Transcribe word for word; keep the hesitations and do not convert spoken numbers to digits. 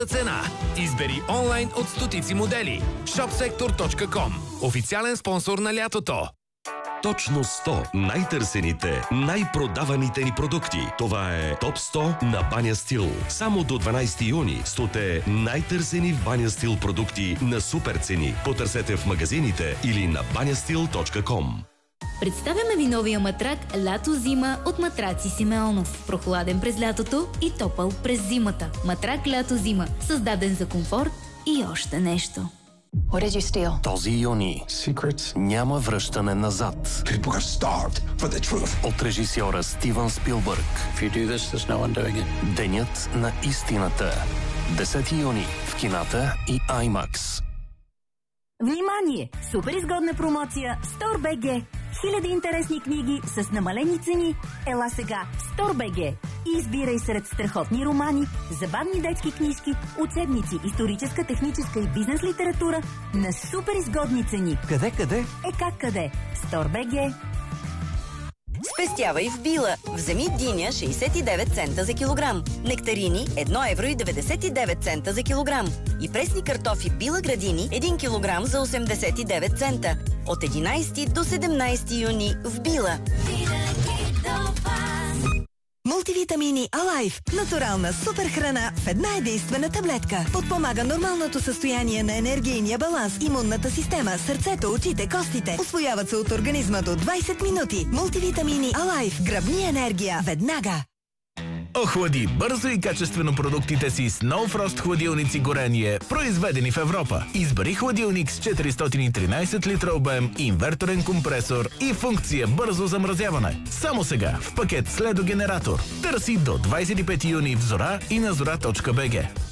цена. Избери онлайн от стотици модели. шопсектор точка ком. Официален спонсор на лятото. Точно сто най-търсените, най-продаваните ни продукти. Това е Топ сто на Баня Стил. Само до дванайсети юни стоте най-търсени в Баня Стил продукти на супер цени. Потърсете в магазините или на банястил точка ком. Представяме ви новия матрак Лято-зима от Матраци Симеонов. Прохладен през лятото и топъл през зимата. Матрак Лято-зима. Създаден за комфорт и още нещо. What did you steal? Този юни Secrets. няма връщане назад. People are starved for the truth. От режисьора Стивън Спилбърг. If you do this, there's no one doing it. Денят на истината. десети юни в кината и IMAX. Внимание! Супер изгодна промоция StoreBG. Хиляди интересни книги с намалени цени. Ела сега в StoreBG и избирай сред страхотни романи, забавни детски книжки, учебници, историческа, техническа и бизнес литература на супер изгодни цени. Къде, къде? Е как къде? StoreBG. Спестявай в Била. Вземи диня шейсет и девет цента за килограм. Нектарини едно евро и деветдесет и девет цента за килограм. И пресни картофи Била Градини един килограм за осемдесет и девет цента. От единайсети до седемнайсети юни в Била. Мултивитамини Алайф. Натурална супер храна в една единствена таблетка. Подпомага нормалното състояние на енергийния баланс, имунната система, сърцето, очите, костите. Усвояват се от организма до двайсет минути. Мултивитамини Алайф. Гръбни енергия веднага. Охлади бързо и качествено продуктите си с No Frost хладилници горение, произведени в Европа. Избери хладилник с четиристотин и тринайсет литра обем, инверторен компресор и функция бързо замразяване. Само сега в пакет с ледогенератор. Търси до двайсет и пети юни в Зора и на зора точка би джи.